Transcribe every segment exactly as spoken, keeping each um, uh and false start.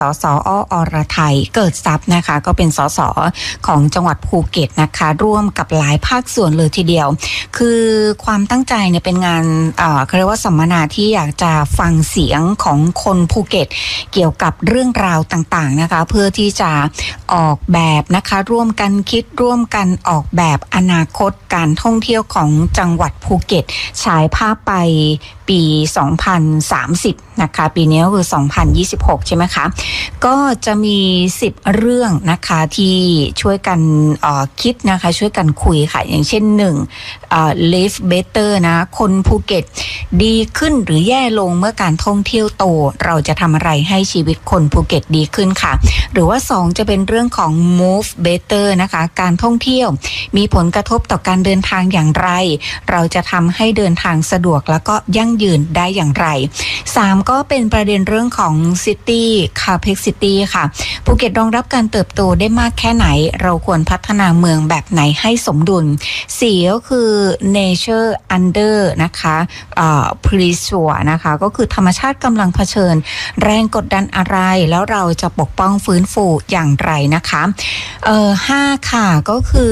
สสออรไทยเกิดทรัพย์นะคะก็เป็นสสของจังหวัดภูเก็ตนะคะร่วมกับหลายภาคส่วนเลยทีเดียวคือความตั้งใจเนี่ยเป็นงานเอ่อเขาเรียกว่าสัมมนาที่อยากจะฟังเสียงของคนภูเก็ตเกี่ยวกับเรื่องราวต่างๆนะคะเพื่อที่จะออกแบบนะคะร่วมกันคิดร่วมกันออกแบบอนาคตการท่องเที่ยวของจังหวัดภูเก็ตฉายภาพไปปีสองพันสามสิบนะคะปีนี้ก็คือสองพันยี่สิบหกใช่ไหมคะก็จะมีสิบเรื่องนะคะที่ช่วยกันเอ่อคิดนะคะช่วยกันคุยค่ะอย่างเช่นหนึ่งเอ่อ live better นะคนภูเก็ตดีขึ้นหรือแย่ลงเมื่อการท่องเที่ยวโตเราจะทำอะไรให้ชีวิตคนภูเก็ตดีขึ้นค่ะหรือว่าสองจะเป็นเรื่องของ move better นะคะการท่องเที่ยวมีผลกระทบต่อการเดินทางอย่างไรเราจะทำให้เดินทางสะดวกแล้วก็ยั่งยืนได้อย่างไรสามก็เป็นประเด็นเรื่องของ city capacity ค่ะภูเก็ตรองรับการเติบโตได้มากแค่ไหนเราควรพัฒนาเมืองแบบไหนให้สมดุลสี่ก็คือ nature under นะคะเอ่อ pressure นะคะก็คือธรรมชาติกำลังเผชิญแรงกดดันอะไรแล้วเราจะปกป้องฟื้นฟูอย่างไรนะคะเอ่อห้าค่ะก็คือ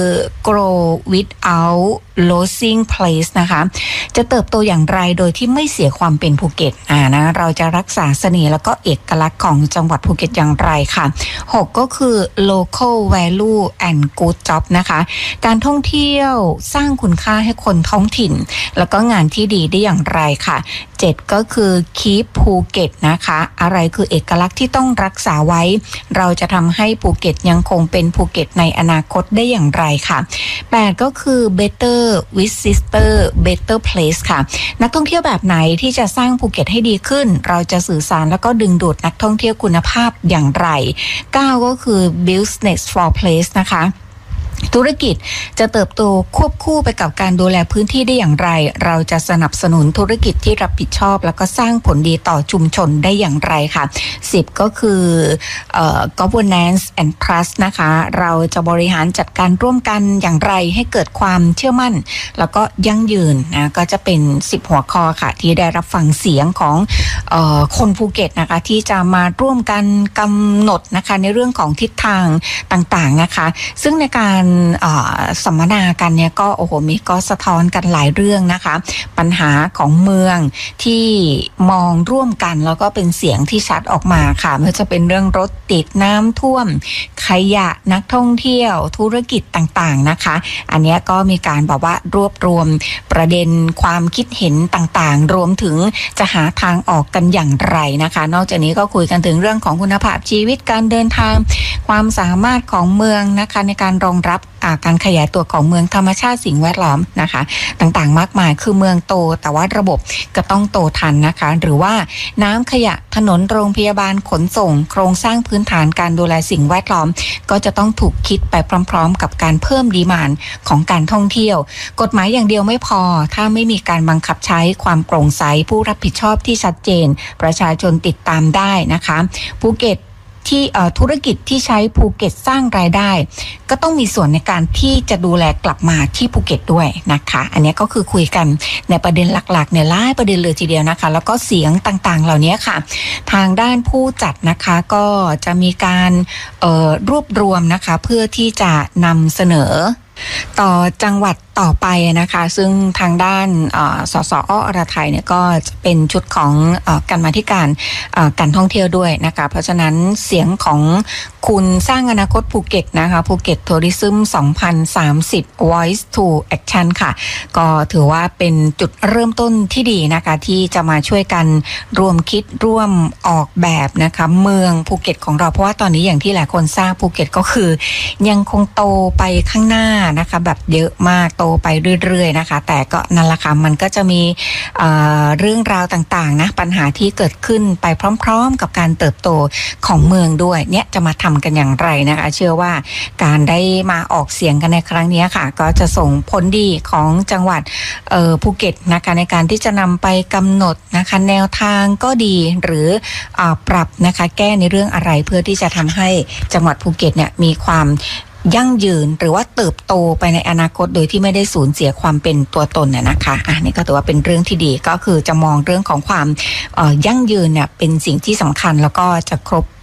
grow without losing place นะคะจะเติบโตอย่างไรโดยที่ไม่เสียความเป็นภูเก็ตอ่านะเราจะรักษาเสน่ห์แล้วก็เอกลักษณ์ของจังหวัดภูเก็ตอย่างไรค่ะหกก็คือ local value and good job นะคะการท่องเที่ยวสร้างคุณค่าให้คนท้องถิ่นแล้วก็งานที่ดีได้อย่างไรค่ะเจ็ดก็คือ keep ภูเก็ตนะคะอะไรคือเอกลักษณ์ที่ต้องรักษาไว้เราจะทำให้ภูเก็ตยังคงเป็นภูเก็ตในอนาคตได้อย่างไรค่ะแปดก็คือ better visitor better place ค่ะนักท่องเที่ยวแบบไหนที่จะสร้างภูเก็ตให้ดีขึ้นเราจะสื่อสารแล้วก็ดึงดูดนักท่องเที่ยวคุณภาพอย่างไรเก้าก็คือ business for place นะคะธุรกิจจะเติบโตควบคู่ไปกับการดูแลพื้นที่ได้อย่างไรเราจะสนับสนุนธุรกิจที่รับผิดชอบแล้วก็สร้างผลดีต่อชุมชนได้อย่างไรค่ะสิบก็คือเอ่อ governance and trust นะคะเราจะบริหารจัดการร่วมกันอย่างไรให้เกิดความเชื่อมั่นแล้วก็ยั่งยืนนะก็จะเป็นสิบหัวข้อค่ะที่ได้รับฟังเสียงของเอ่อคนภูเก็ตนะคะที่จะมาร่วมกันกำหนดนะคะในเรื่องของทิศทางต่างๆนะคะซึ่งในการสัมมนากันเนี่ยก็โอ้โหมีก็สะท้อนกันหลายเรื่องนะคะปัญหาของเมืองที่มองร่วมกันแล้วก็เป็นเสียงที่ชัดออกมาค่ะไม่ว่าจะเป็นเรื่องรถติดน้ำท่วมขยะนักท่องเที่ยวธุรกิจต่างๆนะคะอันนี้ก็มีการบอกว่ารวบรวมประเด็นความคิดเห็นต่างๆรวมถึงจะหาทางออกกันอย่างไรนะคะนอกจากนี้ก็คุยกันถึงเรื่องของคุณภาพชีวิตการเดินทางความสามารถของเมืองนะคะในการรองรับการขยายตัวของเมืองธรรมชาติสิ่งแวดล้อมนะคะต่างๆมากมายคือเมืองโตแต่ว่าระบบก็ต้องโตทันนะคะหรือว่าน้ำขยะถนนโรงพยาบาลขนส่งโครงสร้างพื้นฐานการดูแลสิ่งแวดล้อมก็จะต้องถูกคิดไปพร้อมๆกับการเพิ่มดีมานด์ของการท่องเที่ยวกฎหมายอย่างเดียวไม่พอถ้าไม่มีการบังคับใช้ความโปร่งใสผู้รับผิดชอบที่ชัดเจนประชาชนติดตามได้นะคะภูเก็ตที่ธุรกิจที่ใช้ภูเก็ตสร้างรายได้ก็ต้องมีส่วนในการที่จะดูแลกลับมาที่ภูเก็ตด้วยนะคะอันนี้ก็คือคุยกันในประเด็นหลักๆในหลายประเด็นเลยทีเดียวนะคะแล้วก็เสียงต่างๆเหล่านี้ค่ะทางด้านผู้จัดนะคะก็จะมีการรวบรวมนะคะเพื่อที่จะนำเสนอต่อจังหวัดต่อไปนะคะซึ่งทางด้านสสออรไทยเนี่ยก็จะเป็นชุดของกรรมาธิการการท่องเที่ยวด้วยนะคะเพราะฉะนั้นเสียงของคุณสร้างอนาคตภูเก็ตนะคะภูเก็ตทัวริซึมสองพันสามสิบ Voice to Action ค่ะก็ถือว่าเป็นจุดเริ่มต้นที่ดีนะคะที่จะมาช่วยกันรวมคิดร่วมออกแบบนะคะเมืองภูเก็ตของเราเพราะว่าตอนนี้อย่างที่หลายคนทราบภูเก็ตก็คือยังคงโตไปข้างหน้านะคะแบบเยอะมากโตไปเรื่อยๆนะคะแต่ก็นั่นแหละค่ะมันก็จะมีเอ่อเรื่องราวต่างๆนะปัญหาที่เกิดขึ้นไปพร้อมๆกับการเติบโตของเมืองด้วยเนี่ยจะมาทำกันอย่างไรนะคะเชื่อว่าการได้มาออกเสียงกันในครั้งนี้ค่ะก็จะส่งผลดีของจังหวัดเอ่อภูเก็ตนะคะในการที่จะนำไปกำหนดนะคะแนวทางก็ดีหรืออ่าปรับนะคะแก้ในเรื่องอะไรเพื่อที่จะทำให้จังหวัดภูเก็ตเนี่ยมีความยั่งยืนหรือว่าเติบโตไปในอนาคตโดยที่ไม่ได้สูญเสียความเป็นตัวตนเนี่ยนะคะอ่ะนี่ก็ถือว่าเป็นเรื่องที่ดีก็คือจะมองเรื่องของความเอ่อยั่งยืนเนี่ยเป็นสิ่งที่สำคัญแล้วก็จะครบ